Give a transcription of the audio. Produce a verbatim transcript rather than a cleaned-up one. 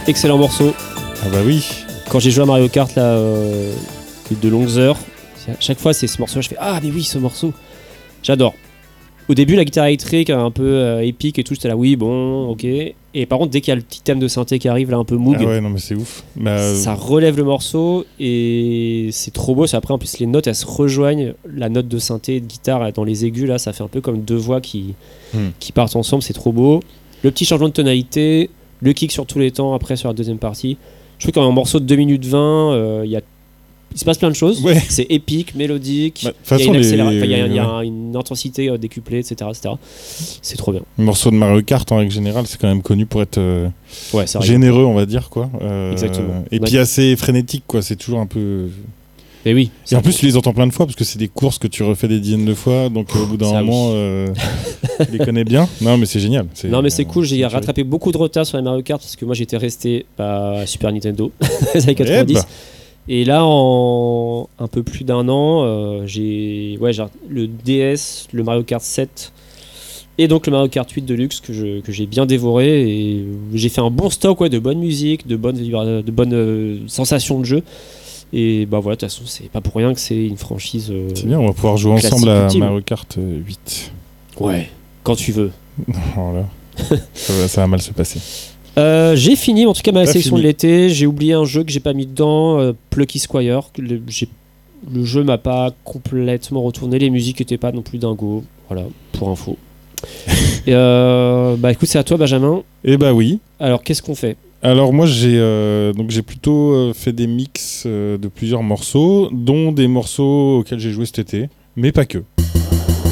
Excellent morceau. Ah bah oui. Quand j'ai joué à Mario Kart là, euh, de longues heures, à chaque fois c'est ce morceau, je fais ah mais oui ce morceau, j'adore. Au début la guitare électrique un peu euh, épique et tout, j'étais là oui bon ok. Et par contre dès qu'il y a le petit thème de synthé qui arrive là un peu moog, ah ouais non mais c'est ouf. Bah, ça relève le morceau et c'est trop beau. C'est après en plus les notes elles se rejoignent, la note de synthé et de guitare dans les aigus là, ça fait un peu comme deux voix qui hmm. qui partent ensemble, c'est trop beau. Le petit changement de tonalité, le kick sur tous les temps après sur la deuxième partie. Je trouve qu'en morceau de deux minutes vingt, euh, y a... il se passe plein de choses. Ouais. C'est épique, mélodique. Bah, il y a une, accéléra... les... enfin, y a, y a ouais. une intensité euh, décuplée, et cetera, et cetera. C'est trop bien. Le morceau de Mario Kart, en règle générale, c'est quand même connu pour être euh, ouais, généreux, on va dire. Quoi. Euh, Exactement. Et ouais. puis assez frénétique, quoi. C'est toujours un peu... Et oui. Et en plus, tu les entends plein de fois parce que c'est des courses que tu refais des dizaines de fois. Donc, au bout d'un moment, oui. euh, tu les connais bien. Non, mais c'est génial. C'est, non, mais c'est cool. J'ai rattrapé beaucoup de retard sur les Mario Kart parce que moi, j'étais resté bah, à Super Nintendo dans les années quatre-vingt-dix. Et, bah. Et là, en un peu plus d'un an, euh, j'ai, ouais, j'ai le D S, le Mario Kart sept et donc le Mario Kart huit Deluxe que, je, que j'ai bien dévoré. Et j'ai fait un bon stock ouais, de bonne musique, de bonnes, de bonnes euh, sensations de jeu. Et bah voilà, de toute façon, c'est pas pour rien que c'est une franchise. Euh, c'est bien, on va pouvoir jouer ensemble à ultime. Mario Kart huit. Ouais, quand tu veux. Voilà. ça, va, ça va mal se passer. Euh, j'ai fini, en tout cas, ma section de l'été. J'ai oublié un jeu que j'ai pas mis dedans, euh, Plucky Squire. Le, j'ai, le jeu m'a pas complètement retourné, les musiques étaient pas non plus dingo. Voilà, pour info. Et euh, bah écoute, c'est à toi, Benjamin. Eh bah oui. Alors, qu'est-ce qu'on fait ? Alors moi j'ai euh, donc j'ai plutôt euh, fait des mix euh, de plusieurs morceaux, dont des morceaux auxquels j'ai joué cet été, mais pas que.